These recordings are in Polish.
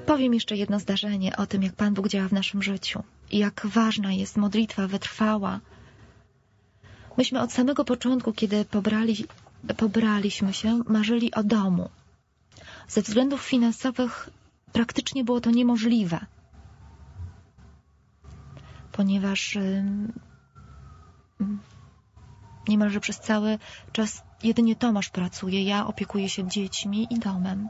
Powiem jeszcze jedno zdarzenie o tym, jak Pan Bóg działa w naszym życiu i jak ważna jest modlitwa wytrwała. Myśmy od samego początku, kiedy pobraliśmy się, marzyli o domu. Ze względów finansowych praktycznie było to niemożliwe, ponieważ niemalże przez cały czas jedynie Tomasz pracuje, ja opiekuję się dziećmi i domem.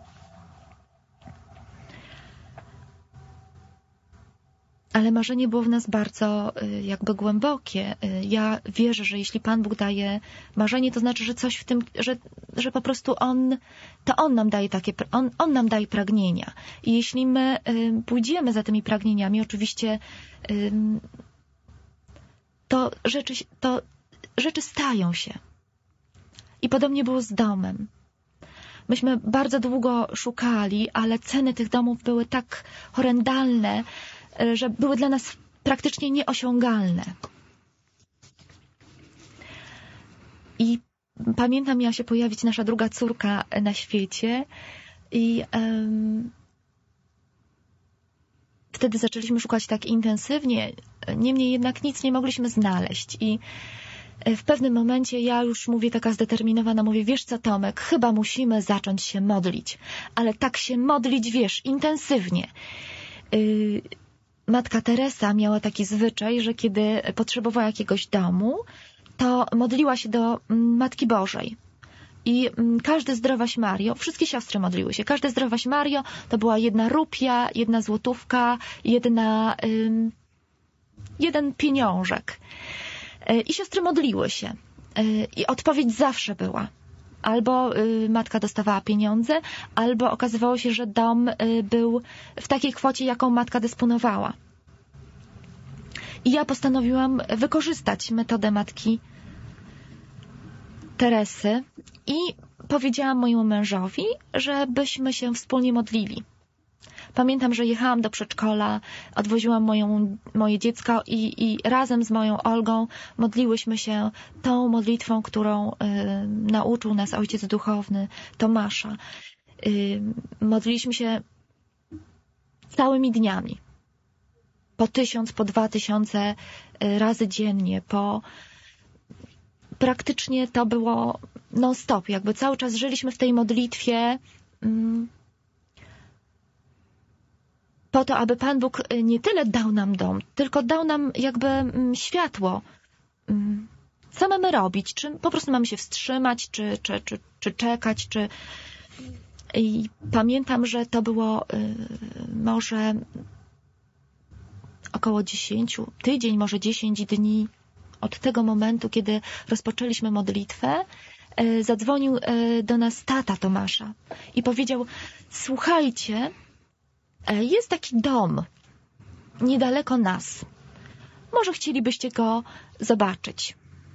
Ale marzenie było w nas bardzo jakby głębokie. Ja wierzę, że jeśli Pan Bóg daje marzenie, to znaczy, że coś w tym, że po prostu On nam daje On nam daje pragnienia. I jeśli my pójdziemy za tymi pragnieniami, oczywiście to rzeczy stają się. I podobnie było z domem. Myśmy bardzo długo szukali, ale ceny tych domów były tak horrendalne, że były dla nas praktycznie nieosiągalne. I pamiętam, miała się pojawić nasza druga córka na świecie i wtedy zaczęliśmy szukać tak intensywnie, niemniej jednak nic nie mogliśmy znaleźć. I w pewnym momencie ja już mówię taka zdeterminowana, mówię, wiesz co, Tomek, chyba musimy zacząć się modlić, ale tak się modlić, wiesz, intensywnie. Matka Teresa miała taki zwyczaj, że kiedy potrzebowała jakiegoś domu, to modliła się do Matki Bożej. I każde Zdrowaś Mario, wszystkie siostry modliły się, każde Zdrowaś Mario to była 1 rupia, 1 złotówka, jeden pieniążek. I siostry modliły się. I odpowiedź zawsze była. Albo matka dostawała pieniądze, albo okazywało się, że dom był w takiej kwocie, jaką matka dysponowała. I ja postanowiłam wykorzystać metodę matki Teresy i powiedziałam mojemu mężowi, żebyśmy się wspólnie modlili. Pamiętam, że jechałam do przedszkola, odwoziłam moje dziecko i razem z moją Olgą modliłyśmy się tą modlitwą, którą nauczył nas ojciec duchowny Tomasza. Modliliśmy się całymi dniami. Po 1000, po 2000 razy dziennie. Praktycznie to było non-stop. Jakby cały czas żyliśmy w tej modlitwie po to, aby Pan Bóg nie tyle dał nam dom, tylko dał nam jakby światło. Co mamy robić? Czy po prostu mamy się wstrzymać, czy czekać, I pamiętam, że to było może około 10 może 10 dni od tego momentu, kiedy rozpoczęliśmy modlitwę, zadzwonił do nas tata Tomasza i powiedział: słuchajcie, jest taki dom niedaleko nas. Może chcielibyście go zobaczyć.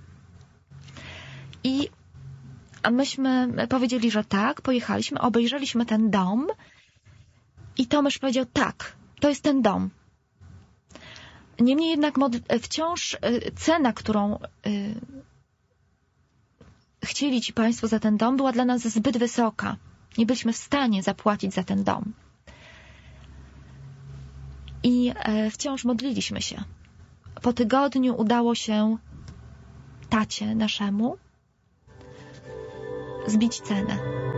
A myśmy powiedzieli, że tak, pojechaliśmy, obejrzeliśmy ten dom i Tomasz powiedział: tak, to jest ten dom. Niemniej jednak wciąż cena, którą chcieli ci Państwo za ten dom, była dla nas zbyt wysoka. Nie byliśmy w stanie zapłacić za ten dom. I wciąż modliliśmy się. Po tygodniu udało się tacie naszemu zbić cenę.